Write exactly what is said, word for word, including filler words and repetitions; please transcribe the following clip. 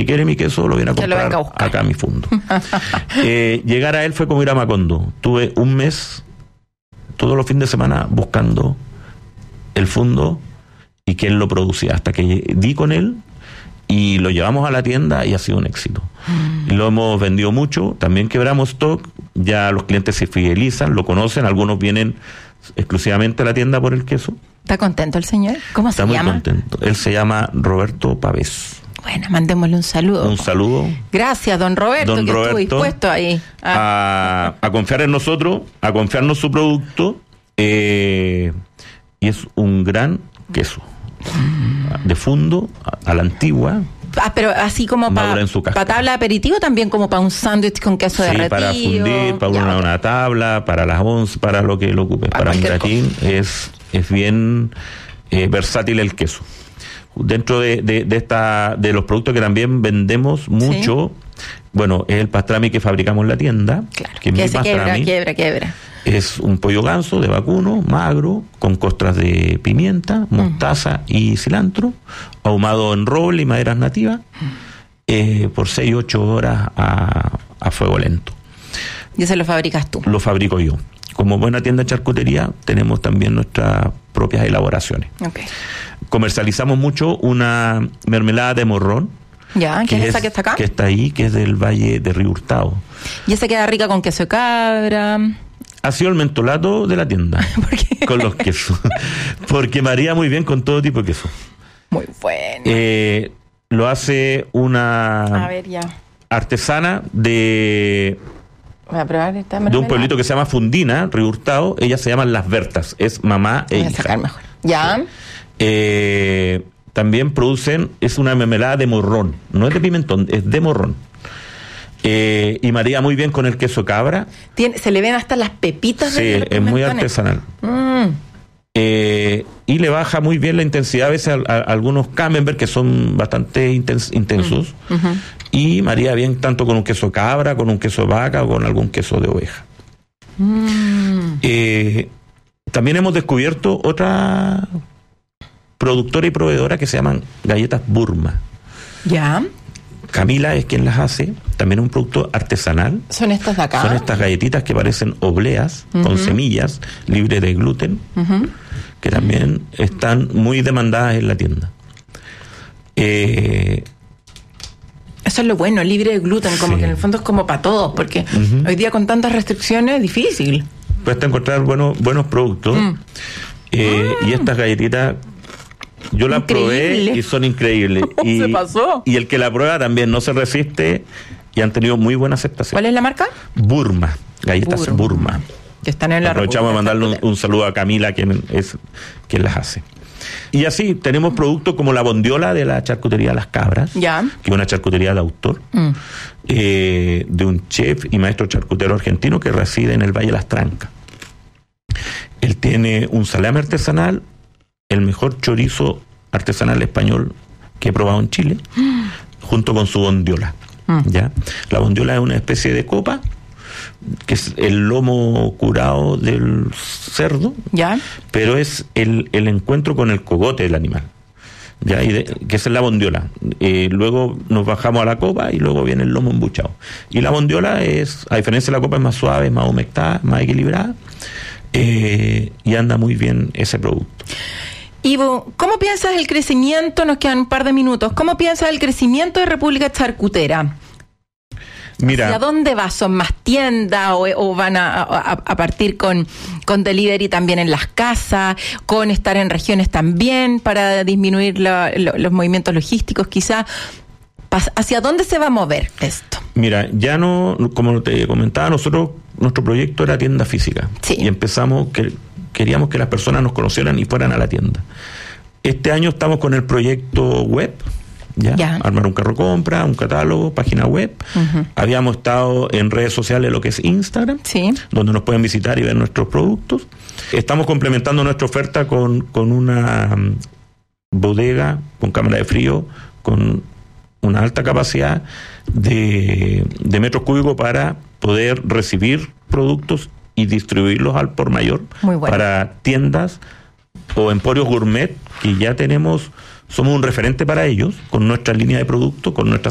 que quiere mi queso lo viene a comprar a acá a mi fundo. eh, llegar a él fue como ir a Macondo. Tuve un mes, todos los fines de semana, buscando el fundo y que él lo producía, hasta que di con él y lo llevamos a la tienda y ha sido un éxito. Mm. Y lo hemos vendido mucho, también quebramos stock, ya los clientes se fidelizan, lo conocen, algunos vienen exclusivamente a la tienda por el queso. ¿Está contento el señor? ¿Cómo Está se llama? Está muy contento. Él se llama Roberto Pavés. Bueno, mandémosle un saludo. Un saludo. Gracias, don Roberto, don que Roberto, estuvo dispuesto ahí a... A, a confiar en nosotros, a confiarnos su producto, eh, y es un gran queso. Mm. De fundo, a, a la antigua. Ah, pero así como para pa tabla de aperitivo, también como para un sándwich con queso sí, derretido. Para fundir, para una, una tabla, para las once, para lo que lo ocupe. Para, para un gratín es, es bien eh, versátil el queso. Dentro de, de, de esta de los productos que también vendemos mucho, sí. Bueno, es el pastrami que fabricamos en la tienda. Claro, que, que se quiebra, quiebra, quiebra. Es un pollo ganso de vacuno, magro, con costras de pimienta, mostaza mm. y cilantro, ahumado en roble y maderas nativas, mm. eh, por seis u ocho horas a, a fuego lento. ¿Y ese lo fabricas tú? Lo fabrico yo. Como buena tienda de charcutería, tenemos también nuestras propias elaboraciones. Okay. Comercializamos mucho una mermelada de morrón. Ya, ¿qué es esa que está acá? Que está ahí, que es del Valle de Río Hurtado. ¿Y esa queda rica con queso de cabra? Ha sido el mentolato de la tienda. ¿Por qué? Con los quesos. Porque maría muy bien con todo tipo de queso. Muy bueno. Eh, lo hace una A ver, ya. artesana de... Voy a probar esta de un pueblito que se llama Fundina, Río Hurtado. Ellas se llaman Las Bertas. Es mamá e Voy a hija. sacar mejor. Ya. Sí. Eh, también producen, es una mermelada de morrón. No es de pimentón, es de morrón. Eh, y maría muy bien con el queso cabra. Tiene, se le ven hasta las pepitas. Sí, de es muy artesanal. Mm. Eh, y le baja muy bien la intensidad a veces a, a, a algunos camembert que son bastante intens, intensos. Mm. Uh-huh. Y maría bien tanto con un queso cabra, con un queso vaca o con algún queso de oveja. Mm. Eh, también hemos descubierto otra productora y proveedora que se llaman galletas Burma. Ya. Camila es quien las hace, también es un producto artesanal. ¿Son estas de acá? Son estas galletitas que parecen obleas, uh-huh. con semillas, libres de gluten, uh-huh. que también están muy demandadas en la tienda. Eh, Eso es lo bueno, libre de gluten, como sí. que en el fondo es como para todos, porque uh-huh. hoy día con tantas restricciones es difícil. Cuesta encontrar buenos, buenos productos, mm. eh, mm. y estas galletitas yo las probé y son increíbles. ¿Cómo y, se pasó? Y el que la prueba también no se resiste y han tenido muy buena aceptación. ¿Cuál es la marca? Burma, galletas Burma. Burma. Que están en la Aprovechamos a mandarle un, un saludo a Camila, quien es quien las hace. Y así tenemos productos como la bondiola de la charcutería Las Cabras, ya. que es una charcutería de autor, mm. eh, de un chef y maestro charcutero argentino que reside en el Valle de Las Trancas. Él tiene un salame artesanal, el mejor chorizo artesanal español que he probado en Chile, mm. junto con su bondiola. Mm. ¿Ya? La bondiola es una especie de copa, que es el lomo curado del cerdo, ¿ya? Pero es el, el encuentro con el cogote del animal, ¿ya? Y de, que es la bondiola. Eh, luego nos bajamos a la copa y luego viene el lomo embuchado. Y la bondiola es, a diferencia de la copa, es más suave, más humectada, más equilibrada, eh, y anda muy bien ese producto. Ivo, ¿cómo piensas el crecimiento? Nos quedan un par de minutos. ¿Cómo piensas el crecimiento de República Charcutera? Mira, ¿hacia dónde va? ¿Son más tiendas o, o van a, a, a partir con, con delivery también en las casas, con estar en regiones también para disminuir la, lo, los movimientos logísticos quizá? ¿Hacia dónde se va a mover esto? Mira, ya no, como te comentaba, nosotros, nuestro proyecto era tienda física. Sí. Y empezamos, que queríamos que las personas nos conocieran y fueran a la tienda. Este año estamos con el proyecto web, ¿ya? Ya. Armar un carro compra, un catálogo, página web. Uh-huh. Habíamos estado en redes sociales, lo que es Instagram, sí. donde nos pueden visitar y ver nuestros productos. Estamos complementando nuestra oferta con, con una um, bodega, con cámara de frío, con una alta capacidad de, de metros cúbicos para poder recibir productos y distribuirlos al por mayor. Muy bueno. Para tiendas o emporios gourmet que ya tenemos. Somos un referente para ellos, con nuestra línea de productos, con nuestra